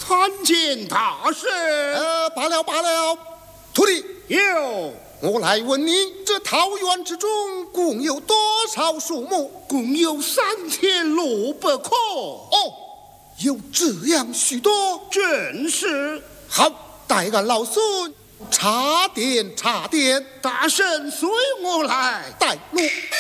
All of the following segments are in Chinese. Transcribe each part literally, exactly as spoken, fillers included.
参见大神。 呃，罢了罢了，徒弟， 有。 我来问你，这桃园之中共有多少树木？ 共有三千六百棵。 哦，有这样许多？ 正是。 好，带俺老孙查点查点。 大圣随我来。 带路。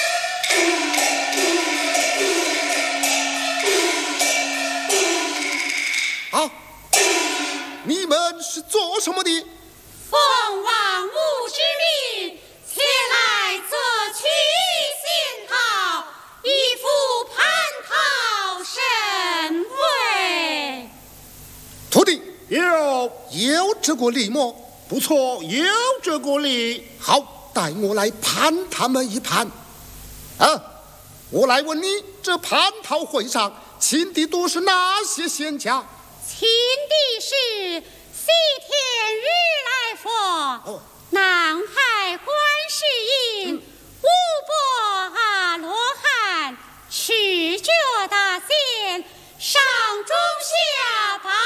好，你们是做什么的？ 奉王母之命，前来择取仙桃，以赴蟠桃盛会。 徒弟， 有有这个礼么？ 不错，有这个礼。 好，带我来盘他们一盘。啊，我来问你，这蟠桃会上请的都是哪些仙家？ 请的是西天如来佛、 哦、 南海观世音、嗯、五波阿罗汉、持觉大仙、上中下八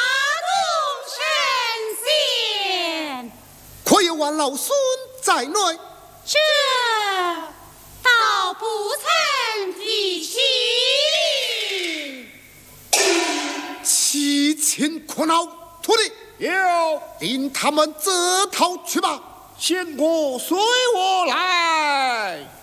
洞神仙， 可有俺老孙在内？ 这倒不曾提起。 七千苦恼，徒弟有， 领他们择桃去吧。 仙姑随我来。